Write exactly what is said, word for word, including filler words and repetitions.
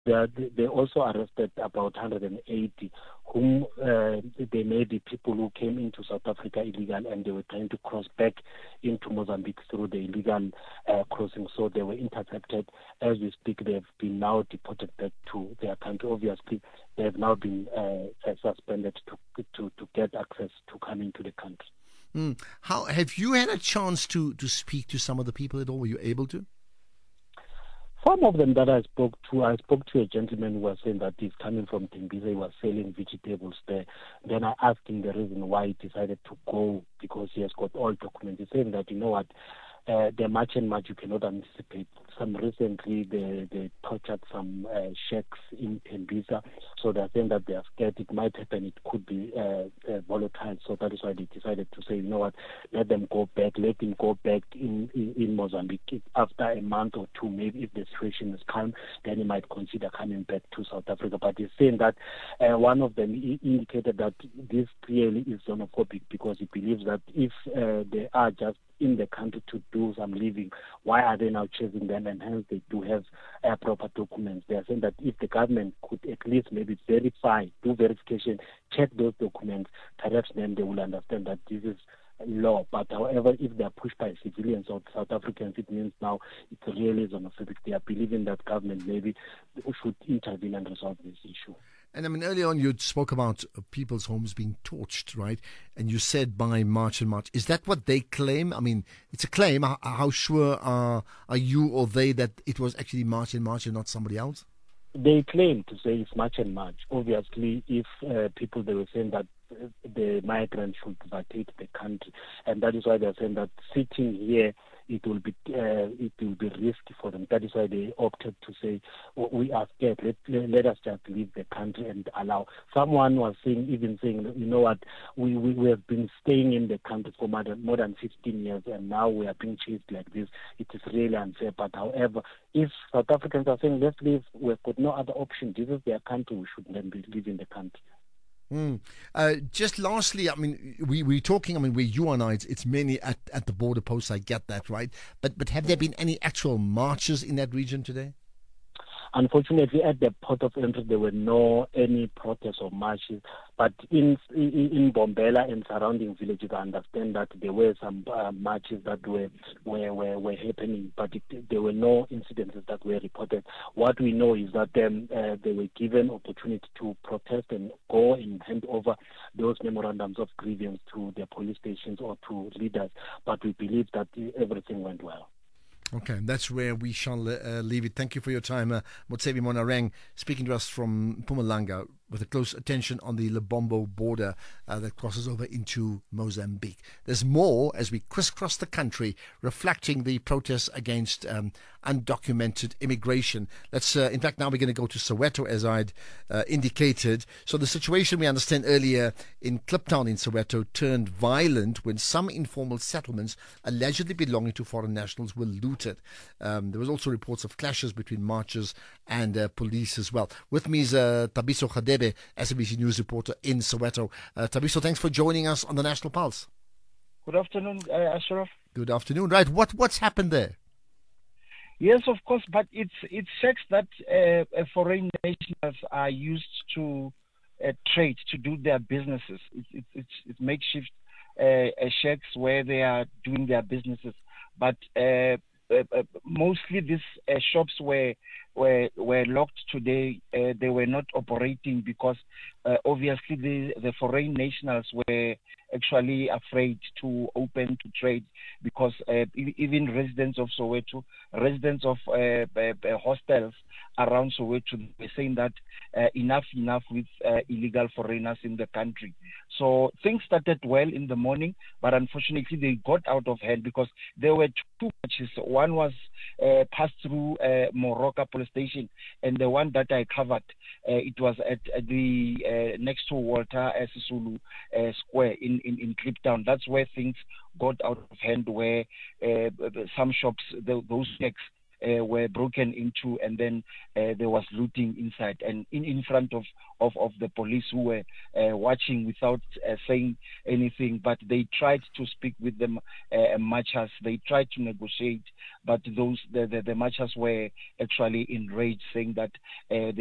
They, are, they also arrested about one hundred eighty, whom uh, they may be people who came into South Africa illegal and they were trying to cross back into Mozambique through the illegal uh, crossing. So they were intercepted. As we speak, they have been now deported back to their country. Obviously, they have now been uh, suspended to, to, to get access to come into the country. Mm. How have you had a chance to, to speak to some of the people at all? Were you able to? Some of them that I spoke to, I spoke to a gentleman who was saying that he's coming from Tembisa, he was selling vegetables there. Then I asked him the reason why he decided to go, because he has got all documents. He's saying that, you know what, uh, the much and much you cannot anticipate. Some recently, they, they tortured some uh, sheikhs in Tembisa, so they're saying that they are scared it might happen, it could be uh, uh, volatile. So that is why they decided to say, you know what, let them go back, let him go back in, in, in Mozambique. After a month or two, maybe if the situation is calm, then he might consider coming back to South Africa. But he's saying that uh, one of them indicated that this clearly is xenophobic, because he believes that if uh, they are just in the country to do some living, why are they now chasing them? And hence they do have uh, proper documents. They are saying that if the government could at least maybe verify, do verification, check those documents, perhaps then they will understand that this is law. But however, if they are pushed by civilians or South Africans, it means now it's really xenophobic. They are believing that government maybe should intervene and resolve this issue. And I mean, earlier on you spoke about people's homes being torched, right? And you said by March and March. Is that what they claim? I mean, it's a claim. How, how sure are, are you or they that it was actually March and March and not somebody else? They claim to say it's March and March. Obviously, if uh, people, they were saying that the migrants should vacate the country, and that is why they're saying that sitting here, it will be uh, it will be risky for them. That is why they opted to say, oh, we are scared, let, let, let us just leave the country and allow. Someone was saying, even saying, you know what, we, we, we have been staying in the country for more than, more than fifteen years, and now we are being chased like this. It is really unfair. But however, if South Africans are saying, let's leave, we've got no other option, this is their country, we should then be leaving the country. Mm. Uh, just lastly, I mean, we, we're talking, I mean, where you and I, it's, it's mainly at, at the border posts, I get that, right? But but have there been any actual marches in that region today? Unfortunately, at the port of entry, there were no any protests or marches. But in in, in Bombela and surrounding villages, I understand that there were some uh, marches that were were, were, were happening, but it, there were no incidences that were reported. What we know is that um, uh, they were given opportunity to protest and go and hand over those memorandums of grievance to their police stations or to leaders. But we believe that everything went well. Okay, that's where we shall uh, leave it. Thank you for your time, uh, Motsebi Monareng, speaking to us from Mpumalanga with a close attention on the Lebombo border uh, that crosses over into Mozambique. There's more as we crisscross the country, reflecting the protests against um, undocumented immigration. Let's, uh, in fact, now we're going to go to Soweto, as I'd uh, indicated. So the situation, we understand earlier, in Kliptown in Soweto turned violent when some informal settlements allegedly belonging to foreign nationals were looted. Um, there was also reports of clashes between marchers and uh, police as well. With me is uh, Thabiso Radebe, S A B C News reporter in Soweto. Uh, Thabiso, thanks for joining us on the National Pulse. Good afternoon, uh, Ashraf. Good afternoon. Right, what what's happened there? Yes, of course, but it's it's checks that uh, foreign nationals are used to uh, trade, to do their businesses. It's it's it's, it's makeshift uh, shacks where they are doing their businesses, but uh, uh, uh, mostly these uh, shops were were were locked today. Uh, they were not operating because uh, obviously the the foreign nationals were actually afraid to open to trade, because uh, even residents of Soweto, residents of uh, uh, hostels around Soweto, were saying that uh, enough, enough with uh, illegal foreigners in the country. So things started well in the morning, but unfortunately they got out of hand because there were two matches. One was uh, passed through uh, Moroka police station, and the one that I covered, uh, it was at, at the uh, next to Walter Sisulu uh, Square in In, in Kliptown. That's where things got out of hand, where uh, some shops, the, those checks uh, were broken into, and then uh, there was looting inside and in, in front of, of, of the police, who were uh, watching without uh, saying anything. But they tried to speak with the uh, marchers. They tried to negotiate, but those the, the, the marchers were actually enraged, saying that uh,